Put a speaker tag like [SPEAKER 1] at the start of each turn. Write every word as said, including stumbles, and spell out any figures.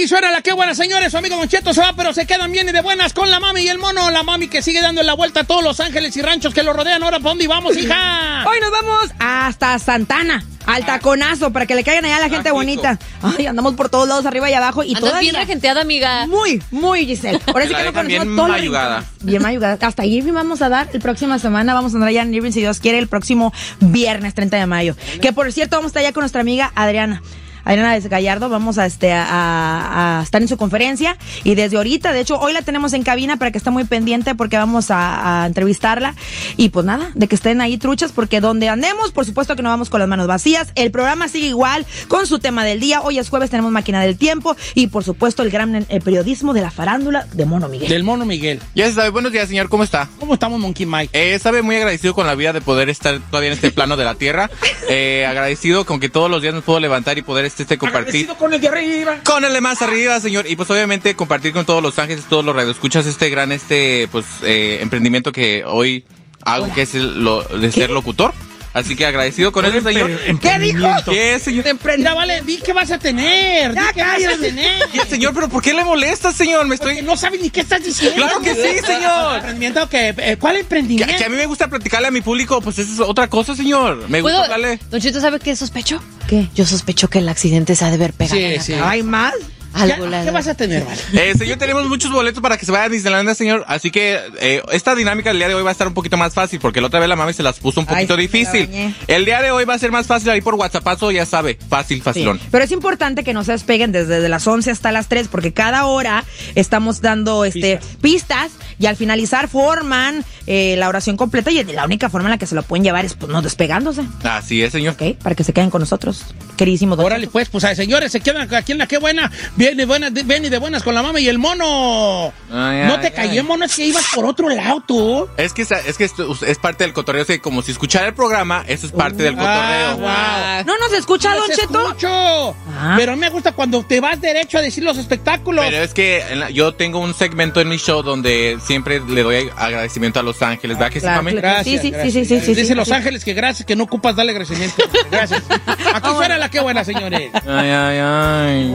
[SPEAKER 1] Aquí suena la que buena, señores. Su amigo Don Cheto se va, pero se quedan bien y de buenas con la mami y el mono. La mami que sigue dando la vuelta a todos los ángeles y ranchos que lo rodean. Ahora, ¿para dónde vamos, hija?
[SPEAKER 2] Hoy nos vamos hasta Santana, al taconazo, para que le caigan allá a la gente bonita. Ay, andamos por todos lados, arriba y abajo. Y
[SPEAKER 3] Andas
[SPEAKER 2] todavía
[SPEAKER 3] bien regenteada, amiga.
[SPEAKER 2] Muy, muy, Giselle. Ahora sí que no conocemos
[SPEAKER 4] bien
[SPEAKER 2] todo.
[SPEAKER 4] mayugada.
[SPEAKER 2] Bien mayugada. Hasta Irving vamos a dar el próxima semana. Vamos a andar allá en Irving, si Dios quiere, el próximo viernes treinta de mayo. Que por cierto, vamos a estar allá con nuestra amiga Adriana. Adriana Gallardo, vamos a, este, a, a estar en su conferencia y desde ahorita, de hecho, hoy la tenemos en cabina para que esté muy pendiente porque vamos a, a entrevistarla y pues nada, de que estén ahí truchas porque donde andemos, por supuesto que no vamos con las manos vacías. El programa sigue igual con su tema del día. Hoy es jueves, tenemos Máquina del Tiempo y por supuesto el gran el periodismo de la farándula de Mono Miguel.
[SPEAKER 1] Del Mono Miguel.
[SPEAKER 4] Ya se sabe. Buenos días, señor. ¿Cómo está?
[SPEAKER 1] ¿Cómo estamos, Monkey Mike?
[SPEAKER 4] Eh, sabe, muy agradecido con la vida de poder estar todavía en este plano de la tierra. Eh, agradecido con que todos los días nos puedo levantar y poder este, este compartir.
[SPEAKER 1] Agradecido con el de arriba.
[SPEAKER 4] Con el de más arriba, señor. Y pues obviamente compartir con todos los ángeles, todos los radioescuchas este gran este pues eh, emprendimiento que hoy hago, que es el, lo, de ser locutor. Así que agradecido con eso, señor.
[SPEAKER 2] ¿Qué dijo?
[SPEAKER 4] ¿Qué, señor?
[SPEAKER 1] Mira, vale, di que vas a tener.
[SPEAKER 2] Ya,
[SPEAKER 1] di que vas a
[SPEAKER 2] cállate.
[SPEAKER 1] tener.
[SPEAKER 4] ¿Qué, señor? ¿Pero por qué le molesta, señor? Me estoy...
[SPEAKER 1] Porque no sabes ni qué estás diciendo.
[SPEAKER 4] ¡Claro que sí, señor!
[SPEAKER 1] ¿Emprendimiento qué? Eh, ¿Cuál
[SPEAKER 4] Que,
[SPEAKER 1] emprendimiento?
[SPEAKER 4] que a mí me gusta platicarle a mi público, pues eso es otra cosa, señor. Me gusta
[SPEAKER 3] ¿Puedo?
[SPEAKER 4] hablarle.
[SPEAKER 3] Don Cheto, ¿sabe qué sospecho?
[SPEAKER 2] ¿Qué?
[SPEAKER 3] Yo sospecho que el accidente se ha de haber pegado.
[SPEAKER 1] Sí,
[SPEAKER 3] en la
[SPEAKER 1] sí.
[SPEAKER 3] cara.
[SPEAKER 2] ¿Hay más?
[SPEAKER 3] Algo
[SPEAKER 1] ¿Qué,
[SPEAKER 3] la-
[SPEAKER 1] ¿Qué vas a tener, vale?
[SPEAKER 4] Eh, señor, tenemos muchos boletos para que se vaya a Disneylandia, señor. Así que eh, esta dinámica del día de hoy va a estar un poquito más fácil, porque la otra vez la mami se las puso un poquito
[SPEAKER 2] Ay, sí,
[SPEAKER 4] difícil.
[SPEAKER 2] me la bañé.
[SPEAKER 4] El día de hoy va a ser más fácil ahí por WhatsAppazo, ya sabe. Fácil,
[SPEAKER 2] Sí.
[SPEAKER 4] facilón.
[SPEAKER 2] Pero es importante que no se despeguen desde, desde las once hasta las tres, porque cada hora estamos dando este pistas, pistas y al finalizar forman eh, la oración completa y la única forma en la que se lo pueden llevar es pues, no despegándose,
[SPEAKER 4] Así es, señor.
[SPEAKER 2] ¿ok? Para que se queden con nosotros, queridísimo doctor.
[SPEAKER 1] Órale, pues, pues, ay, señores, se quedan aquí en la que buena. Viene buena, de, ven y de buenas con la mama y el mono.
[SPEAKER 4] Ay,
[SPEAKER 1] no
[SPEAKER 4] ay,
[SPEAKER 1] te
[SPEAKER 4] ay.
[SPEAKER 1] callé, mono, es que ibas por otro lado, tú.
[SPEAKER 4] Es que, es que esto es parte del cotorreo, es que como si escuchara el programa, eso es parte del cotorreo.
[SPEAKER 1] Ah, wow.
[SPEAKER 2] ¿No nos escucha,
[SPEAKER 1] No
[SPEAKER 2] Don
[SPEAKER 1] los
[SPEAKER 2] Cheto?
[SPEAKER 1] escucho.
[SPEAKER 2] Ah.
[SPEAKER 1] Pero me gusta cuando te vas derecho a decir los espectáculos.
[SPEAKER 4] Pero es que en la- yo tengo un segmento en mi show donde siempre le doy agradecimiento a Los Ángeles, ¿verdad que
[SPEAKER 2] Claro,
[SPEAKER 4] sí, mami?
[SPEAKER 2] claro.
[SPEAKER 1] Gracias,
[SPEAKER 2] Sí, sí,
[SPEAKER 1] gracias.
[SPEAKER 2] sí, sí, sí,
[SPEAKER 1] Dice
[SPEAKER 2] sí,
[SPEAKER 1] Los
[SPEAKER 2] sí.
[SPEAKER 1] Ángeles que gracias, que no ocupas darle agradecimiento. Gracias. Aquí fuera la que buena, señores.
[SPEAKER 4] Ay, ay, ay.